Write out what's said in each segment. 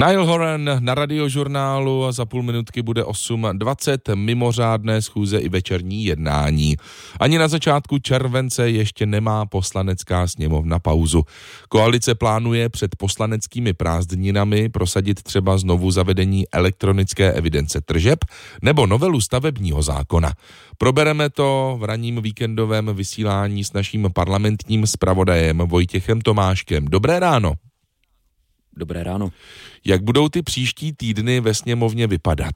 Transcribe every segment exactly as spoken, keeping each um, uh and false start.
Niall Horan na Radiožurnálu a za půl minutky bude osm dvacet, mimořádné schůze i večerní jednání. Ani na začátku července ještě nemá poslanecká sněmovna pauzu. Koalice plánuje před poslaneckými prázdninami prosadit třeba znovu zavedení elektronické evidence tržeb nebo novelu stavebního zákona. Probereme to v ranním víkendovém vysílání s naším parlamentním zpravodajem Vojtěchem Tomáškem. Dobré ráno. Dobré ráno. Jak budou ty příští týdny ve sněmovně vypadat?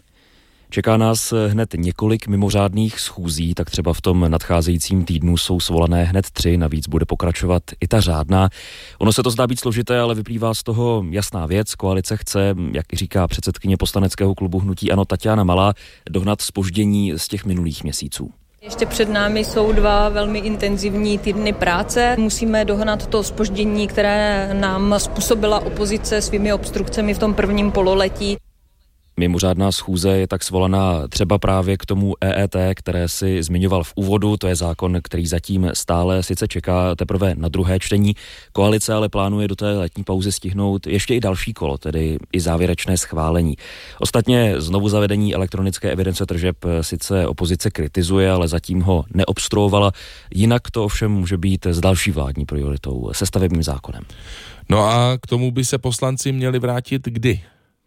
Čeká nás hned několik mimořádných schůzí, tak třeba v tom nadcházejícím týdnu jsou svolané hned tři, navíc bude pokračovat i ta řádná. Ono se to zdá být složité, ale vyplývá z toho jasná věc. Koalice chce, jak říká předsedkyně poslaneckého klubu Hnutí ANO Taťána Malá, dohnat zpoždění z těch minulých měsíců. Ještě před námi jsou dva velmi intenzivní týdny práce. Musíme dohnat to zpoždění, které nám způsobila opozice svými obstrukcemi v tom prvním pololetí. Mimořádná schůze je tak svolaná třeba právě k tomu E E T, které si zmiňoval v úvodu. To je zákon, který zatím stále sice čeká teprve na druhé čtení. Koalice ale plánuje do té letní pauzy stihnout ještě i další kolo, tedy i závěrečné schválení. Ostatně znovu zavedení elektronické evidence tržeb sice opozice kritizuje, ale zatím ho neobstruovala. Jinak to ovšem může být s další vládní prioritou, se stavebním zákonem. No a k tomu by se poslanci měli vrátit kdy?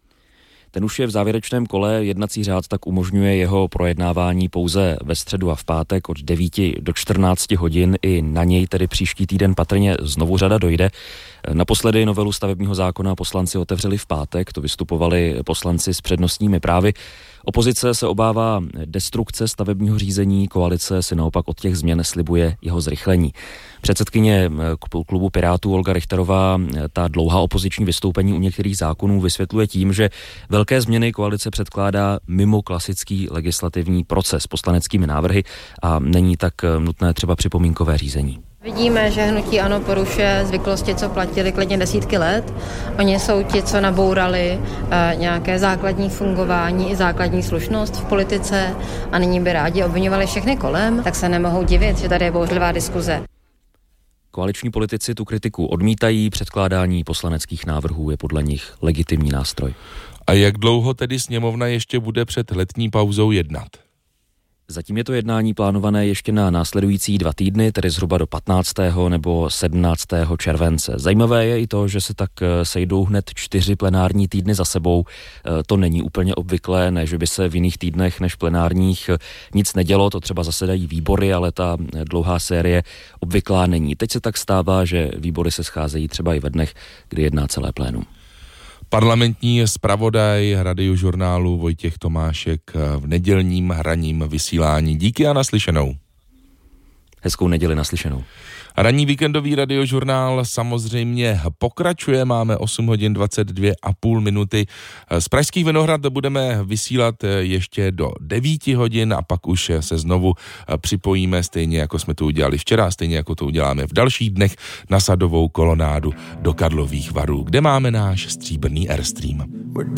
Ten už je v závěrečném kole, jednací řád tak umožňuje jeho projednávání pouze ve středu a v pátek od devíti do čtrnácti hodin, i na něj tedy příští týden patrně znovu řada dojde. Naposledy novelu stavebního zákona poslanci otevřeli v pátek, to vystupovali poslanci s přednostními právy. Opozice se obává destrukce stavebního řízení, koalice si naopak od těch změn slibuje jeho zrychlení. Předsedkyně klubu Pirátů Olga Richterová ta dlouhá opoziční vystoupení u některých zákonů vysvětluje tím, že velké změny koalice předkládá mimo klasický legislativní proces poslaneckými návrhy a není tak nutné třeba připomínkové řízení. Vidíme, že hnutí ANO porušuje zvyklosti, co platily klidně desítky let. Oni jsou ti, co nabourali e, nějaké základní fungování i základní slušnost v politice a nyní by rádi obviňovali všechny kolem, tak se nemohou divit, že tady je bouřlivá diskuze. Koaliční politici tu kritiku odmítají, předkládání poslaneckých návrhů je podle nich legitimní nástroj. A jak dlouho tedy sněmovna ještě bude před letní pauzou jednat? Zatím je to jednání plánované ještě na následující dva týdny, tedy zhruba do patnáctého nebo sedmnáctého července. Zajímavé je i to, že se tak sejdou hned čtyři plenární týdny za sebou. To není úplně obvyklé, ne, že by se v jiných týdnech než plenárních nic nedělo, to třeba zasedají výbory, ale ta dlouhá série obvyklá není. Teď se tak stává, že výbory se scházejí třeba i ve dnech, kdy jedná celé plénum. Parlamentní zpravodaj Radiožurnálu Vojtěch Tomášek v nedělním ranním vysílání. Díky a naslyšenou. Hezkou neděli, naslyšenou. Ranní víkendový Radiožurnál samozřejmě pokračuje, máme osm hodin dvacet dvě a půl minuty. Z Pražských Vinohrad budeme vysílat ještě do devíti hodin a pak už se znovu připojíme, stejně jako jsme to udělali včera, stejně jako to uděláme v dalších dnech, na Sadovou kolonádu do Karlových Varů, kde máme náš stříbrný Airstream.